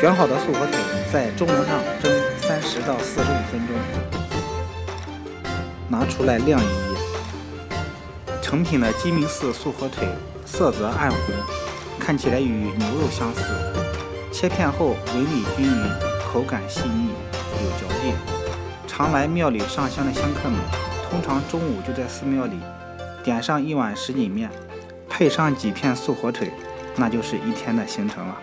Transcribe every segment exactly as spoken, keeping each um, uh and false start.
卷好的素火腿在中炉上蒸三十到四十五分钟，拿出来晾一夜。成品的鸡鸣寺素火腿色泽暗红，看起来与牛肉相似，切片后纹理均匀，口感细腻有嚼劲。常来庙里上香的香客们，通常中午就在寺庙里点上一碗什锦面，配上几片素火腿，那就是一天的行程了。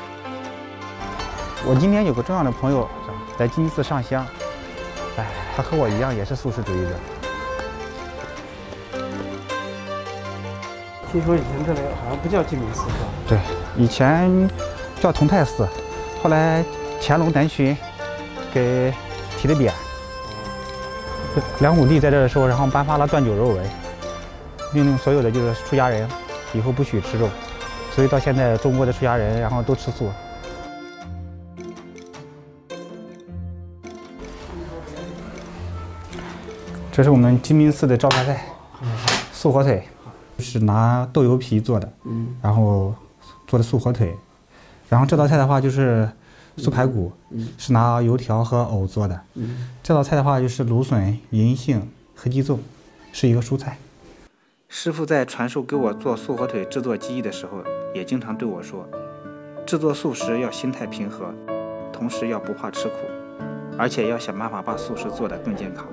我今天有个重要的朋友来鸡鸣寺上香，哎，他和我一样也是素食主义者。 听说以前这里好像不叫鸡鸣寺是吧？ 对，以前叫同泰寺，后来乾隆南巡给提的匾。梁武帝在这的时候，然后颁发了断酒肉文，命令所有的就是出家人以后不许吃肉，所以到现在中国的出家人然后都吃素。这是我们鸡鸣寺的招牌菜，素火腿，是拿豆油皮做的，嗯，然后做的素火腿，然后这道菜的话就是素排骨，嗯，是拿油条和藕做的，嗯，这道菜的话就是芦笋、银杏和鸡枞，是一个蔬菜。 师傅在传授给我做素火腿制作技艺的时候，也经常对我说，制作素食要心态平和，同时要不怕吃苦，而且要想办法把素食做得更健康。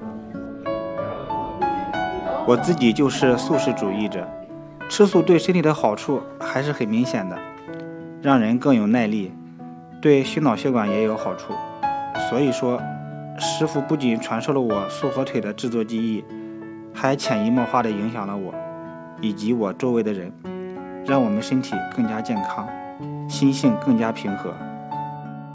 我自己就是素食主义者，吃素对身体的好处还是很明显的，让人更有耐力，对心脑血管也有好处。所以说，师傅不仅传授了我素火腿的制作技艺，还潜移默化地影响了我以及我周围的人，让我们身体更加健康，心性更加平和。